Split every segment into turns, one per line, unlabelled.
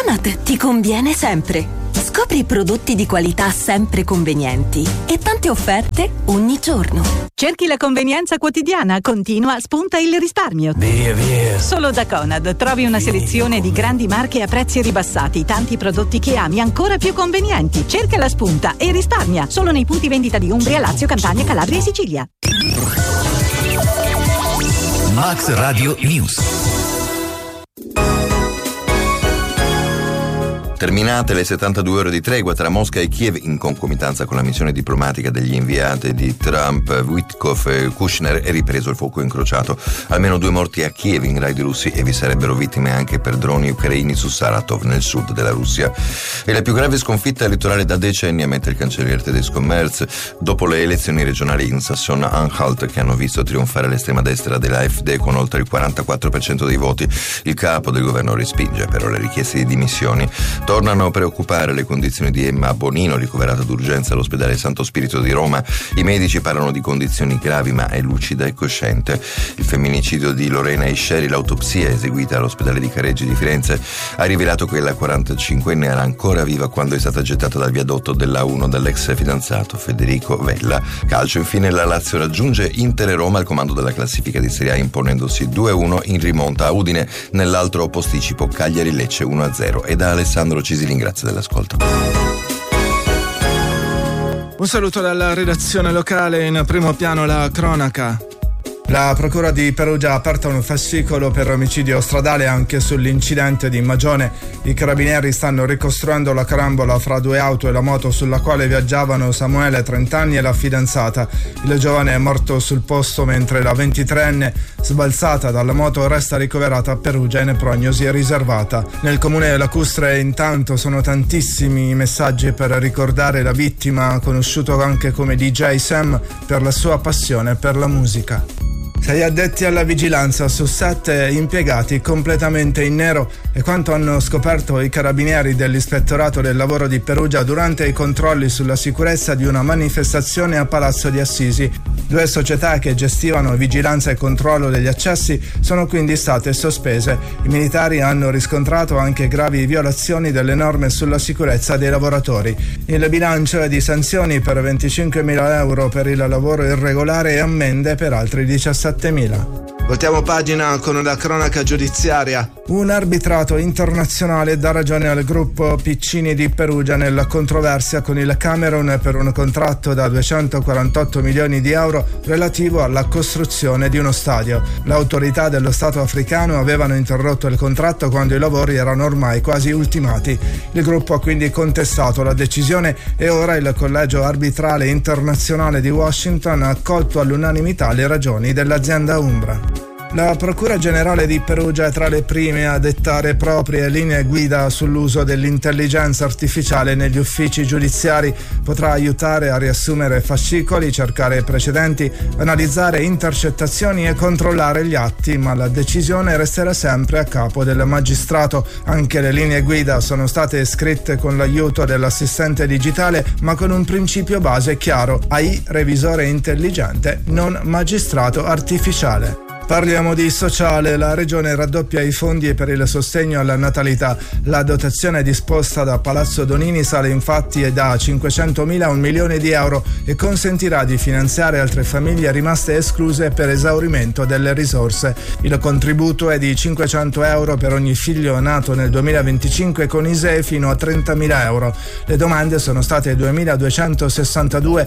Conad ti conviene sempre. Scopri prodotti di qualità sempre convenienti e tante offerte ogni giorno.
Cerchi la convenienza quotidiana, continua, spunta il risparmio.
Via.
Solo da Conad trovi una selezione di grandi marche a prezzi ribassati, tanti prodotti che ami ancora più convenienti. Cerca la spunta e risparmia solo nei punti vendita di Umbria, Lazio, Campania, Calabria e Sicilia.
Max Radio News.
Terminate le 72 ore di tregua tra Mosca e Kiev in concomitanza con la missione diplomatica degli inviati di Trump, Witkoff e Kushner, è ripreso il fuoco incrociato. Almeno 2 morti a Kiev in gradi russi e vi sarebbero vittime anche per droni ucraini su Saratov, nel sud della Russia. È la più grave sconfitta elettorale da decenni, ammette il cancelliere tedesco Merz, dopo le elezioni regionali in Sassonia-Anhalt che hanno visto trionfare l'estrema destra dell'AfD con oltre il 44% dei voti. Il capo del governo respinge però le richieste di dimissioni. Tornano a preoccupare le condizioni di Emma Bonino, ricoverata d'urgenza all'ospedale Santo Spirito di Roma. I medici parlano di condizioni gravi, ma è lucida e cosciente. Il femminicidio di Lorena Isceri, l'autopsia eseguita all'ospedale di Careggi di Firenze, ha rivelato che la 45enne era ancora viva quando è stata gettata dal viadotto della A1 dall'ex fidanzato Federico Vella. Calcio, infine, la Lazio raggiunge Inter e Roma al comando della classifica di Serie A, imponendosi 2-1 in rimonta a Udine. Nell'altro posticipo Cagliari-Lecce 1-0. E da Alessandro Cisilin, grazie dell'ascolto.
Un saluto dalla redazione locale. In primo piano la cronaca. La Procura di Perugia ha aperto un fascicolo per omicidio stradale anche sull'incidente di Magione. I carabinieri stanno ricostruendo la carambola fra 2 auto e la moto sulla quale viaggiavano Samuele, 30 anni, e la fidanzata. Il giovane è morto sul posto mentre la 23enne, sbalzata dalla moto, resta ricoverata a Perugia in prognosi riservata. Nel comune lacustre intanto sono tantissimi i messaggi per ricordare la vittima, conosciuto anche come DJ Sam per la sua passione per la musica. 6 addetti alla vigilanza su 7 impiegati completamente in nero è quanto hanno scoperto i carabinieri dell'Ispettorato del Lavoro di Perugia durante i controlli sulla sicurezza di una manifestazione a Palazzo di Assisi. 2 società che gestivano vigilanza e controllo degli accessi sono quindi state sospese. I militari hanno riscontrato anche gravi violazioni delle norme sulla sicurezza dei lavoratori. Il bilancio è di sanzioni per 25.000 euro per il lavoro irregolare e ammende per altri 17.000. Voltiamo pagina con la cronaca giudiziaria. Un arbitrato internazionale dà ragione al gruppo Piccini di Perugia nella controversia con il Camerun per un contratto da 248 milioni di euro relativo alla costruzione di uno stadio. Le autorità dello Stato africano avevano interrotto il contratto quando i lavori erano ormai quasi ultimati. Il gruppo ha quindi contestato la decisione e ora il Collegio Arbitrale Internazionale di Washington ha accolto all'unanimità le ragioni dell'azienda umbra. La Procura Generale di Perugia è tra le prime a dettare proprie linee guida sull'uso dell'intelligenza artificiale negli uffici giudiziari. Potrà aiutare a riassumere fascicoli, cercare precedenti, analizzare intercettazioni e controllare gli atti, ma la decisione resterà sempre a capo del magistrato. Anche le linee guida sono state scritte con l'aiuto dell'assistente digitale, ma con un principio base chiaro: AI, revisore intelligente, non magistrato artificiale. Parliamo di sociale. La Regione raddoppia i fondi per il sostegno alla natalità. La dotazione disposta da Palazzo Donini sale infatti da 500.000 a 1 milione di euro e consentirà di finanziare altre famiglie rimaste escluse per esaurimento delle risorse. Il contributo è di 500 euro per ogni figlio nato nel 2025 con ISEE fino a 30.000 euro. Le domande sono state 2.262,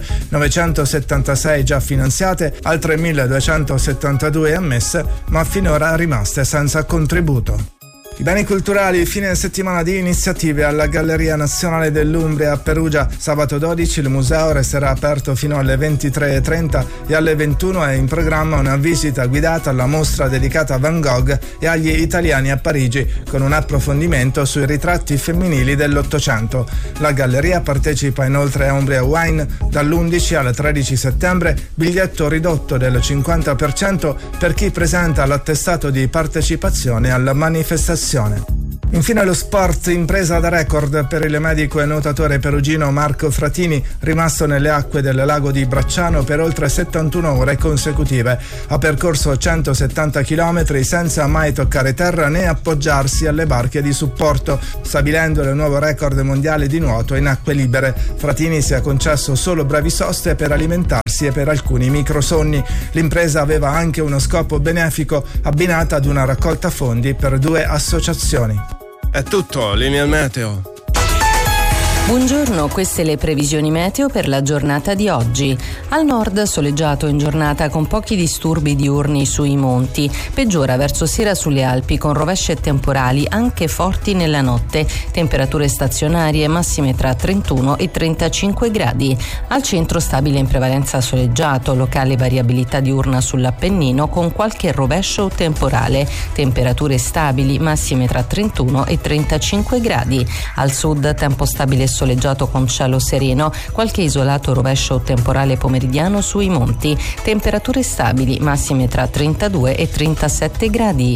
976 già finanziate, altre 1.272 ammesse, ma finora rimaste senza contributo. I beni culturali, fine settimana di iniziative alla Galleria Nazionale dell'Umbria a Perugia. Sabato 12 il museo resterà aperto fino alle 23:30 e alle 21 è in programma una visita guidata alla mostra dedicata a Van Gogh e agli italiani a Parigi, con un approfondimento sui ritratti femminili dell'Ottocento. La galleria partecipa inoltre a Umbria Wine dall'11 al 13 settembre, biglietto ridotto del 50% per chi presenta l'attestato di partecipazione alla manifestazione. Infine lo sport, impresa da record per il medico e nuotatore perugino Marco Fratini, rimasto nelle acque del lago di Bracciano per oltre 71 ore consecutive. Ha percorso 170 km senza mai toccare terra né appoggiarsi alle barche di supporto, stabilendo il nuovo record mondiale di nuoto in acque libere. Fratini si è concesso solo brevi soste per alimentarsi e per alcuni microsonni. L'impresa aveva anche uno scopo benefico, abbinata ad una raccolta fondi per 2 associazioni.
È tutto, linea meteo.
Buongiorno, queste le previsioni meteo per la giornata di oggi. Al nord soleggiato in giornata con pochi disturbi diurni sui monti, peggiora verso sera sulle Alpi con rovesci e temporali anche forti nella notte, temperature stazionarie massime tra 31 e 35 gradi. Al centro stabile in prevalenza soleggiato, locale variabilità diurna sull'Appennino con qualche rovescio o temporale, temperature stabili massime tra 31 e 35 gradi. Al sud tempo stabile soleggiato con cielo sereno, qualche isolato rovescio o temporale pomeridiano sui monti, temperature stabili massime tra 32 e 37 gradi.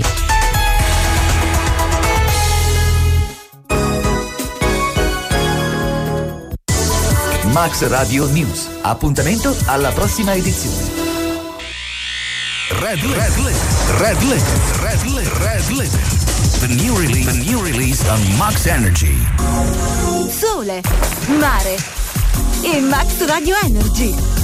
Max Radio News. Appuntamento alla prossima edizione. Red Limit. The new release on Max Energy.
Sole, mare e Max Radio Energy.